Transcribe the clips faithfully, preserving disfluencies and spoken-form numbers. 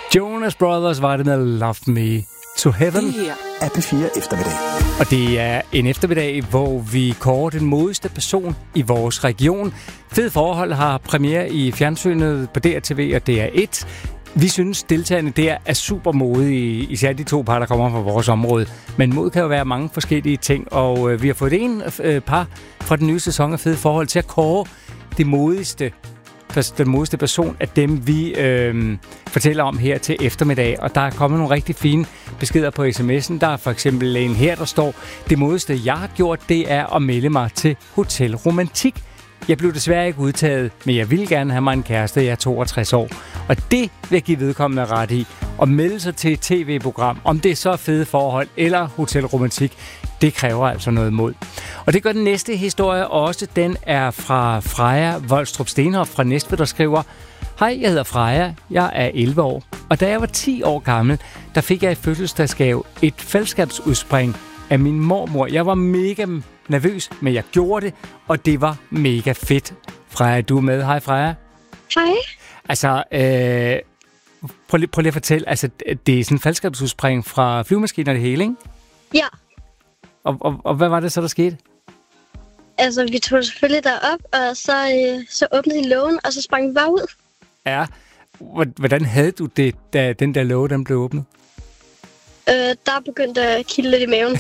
Jonas Brothers var det med Love Me to Heaven. Det her er P fire Eftermiddag. Og det er en eftermiddag, hvor vi kårer den modigste person i vores region. Fed Forhold har premiere i fjernsynet på D R T V og D R et. Vi synes, deltagerne der er super modige, især de to par, der kommer fra vores område. Men mod kan jo være mange forskellige ting, og øh, vi har fået en øh, par fra den nye sæson af Fed Forhold til at kåre det modigste den modigste person af dem, vi øh, fortæller om her til eftermiddag. Og der er kommet nogle rigtig fine beskeder på sms'en. Der er for eksempel en her, der står: det modigste, jeg har gjort, det er at melde mig til Hotel Romantik. Jeg blev desværre ikke udtaget, men jeg ville gerne have mig en kæreste. Jeg er toogtres år. Og det vil jeg give vedkommende ret i. At melde sig til et tv-program, om det er så Fede Forhold eller Hotel Romantik, det kræver altså noget mod. Og det gør den næste historie også. Den er fra Freja Voldstrup Stenhoff fra Næstved, der skriver: hej, jeg hedder Freja. Jeg er elleve år. Og da jeg var ti år gammel, der fik jeg i fødselsdagsgave et fællesskabsudspring af min mormor. Jeg var mega nervøs, men jeg gjorde det, og det var mega fedt. Freja, du er med. Hej, Freja. Hej. Altså, øh, prøv, lige, prøv lige at fortælle. Altså, det er sådan en fællesskabsudspring fra flyvemaskiner og det hele, ikke? Ja. Og, og, og hvad var det så, der skete? Altså, vi tog selvfølgelig derop, og så, øh, så åbnede de lågen, og så sprang vi bare ud. Ja. Hvordan havde du det, da den der låge, den blev åbnet? Øh, der begyndte at kilde lidt i maven.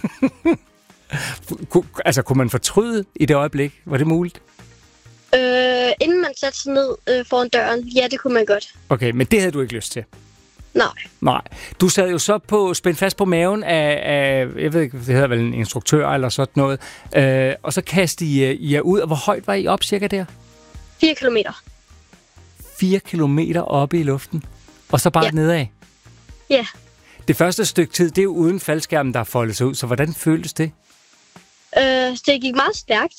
Altså, kunne man fortryde i det øjeblik? Var det muligt? Øh, inden man satte sig ned øh, foran døren, ja, det kunne man godt. Okay, men det havde du ikke lyst til? Nej. Nej. Du sad jo så på spændt fast på maven af, af, jeg ved ikke, det hedder vel en instruktør eller sådan noget, øh, og så kastede I, I jer ud, og hvor højt var I op cirka der? Fire kilometer. Fire kilometer oppe i luften, og så bare ja. nedad? Ja. Det første stykke tid, det er jo uden faldskærmen, der foldet sig ud, så hvordan føltes det? Øh, det gik meget stærkt.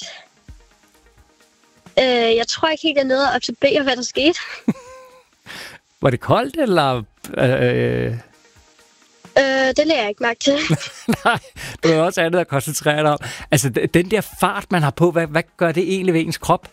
Øh, jeg tror ikke helt, jeg nåede at observere, hvad der skete. Var det koldt, eller... Øh... Øh, det lagde jeg ikke mærke til. Nej, det var også andet at koncentrere dig om. Altså, den der fart, man har på, hvad, hvad gør det egentlig ved ens krop?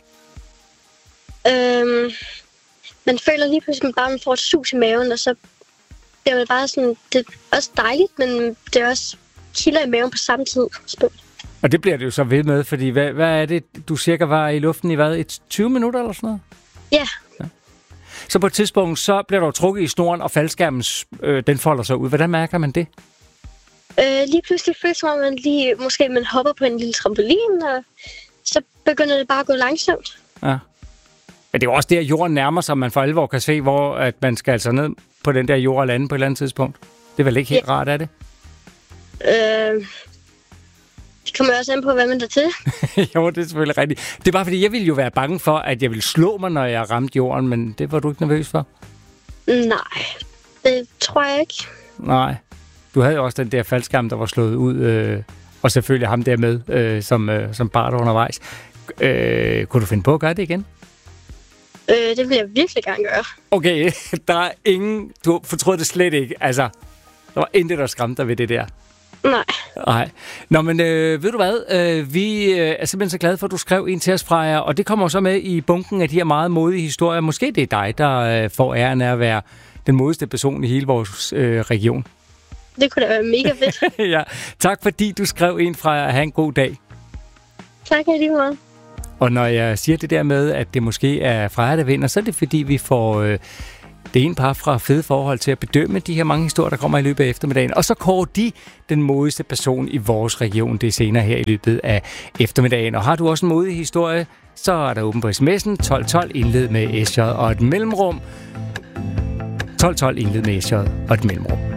Øh, man føler lige pludselig, at man bare får et sus i maven, og så bliver man bare sådan... Det er også dejligt, men det er også kilder i maven på samme tid. Og det bliver det jo så ved med, fordi hvad, hvad er det, du cirka var i luften i hvad? Et tyve minutter eller sådan noget? Ja. ja. Så på et tidspunkt, så bliver du trukket i snoren, og faldskærmen, øh, den folder sig ud. Hvordan mærker man det? Øh, lige pludselig føles som om man lige, måske man hopper på en lille trampolin, og så begynder det bare at gå langsomt. Ja. Men det er jo også det, at jorden nærmer sig, man for alvor kan se, hvor at man skal altså ned på den der jord og lande på et eller andet tidspunkt. Det er vel ikke helt ja. rart, er det? Øh... Det kommer også an på, hvad man der til. Jo, det er selvfølgelig rigtigt. Det er bare fordi, jeg ville jo være bange for, at jeg ville slå mig, når jeg ramte jorden, men det var du ikke nervøs for? Nej, det tror jeg ikke. Nej. Du havde jo også den der faldskærm, der var slået ud, øh, og selvfølgelig ham der med, øh, som, øh, som bar der undervejs. Øh, kunne du finde på at gøre det igen? Øh, det vil jeg virkelig gerne gøre. Okay, der er ingen... Du fortrød det slet ikke. Altså, der var intet, der skræmte dig ved det der. Nej. Nej. Nå, men øh, ved du hvad? Øh, vi øh, er simpelthen så glade for, at du skrev en til os, Freja, og det kommer så med i bunken af de her meget modige historier. Måske det er dig, der øh, får æren af at være den modigste person i hele vores øh, region. Det kunne da være mega fedt. Ja. Tak fordi du skrev en, Freja. Ha' en god dag. Tak lige meget. Og når jeg siger det der med, at det måske er Freja, der vinder, så er det fordi, vi får... Øh, Det er en par fra Fede Forhold til at bedømme de her mange historier, der kommer i løbet af eftermiddagen. Og så kårer de den modigste person i vores region. Det er senere her i løbet af eftermiddagen. Og har du også en modig historie, så er der åben på sms'en tolv tolv indled med S J og et mellemrum. tolv tolv indled med S J og et mellemrum.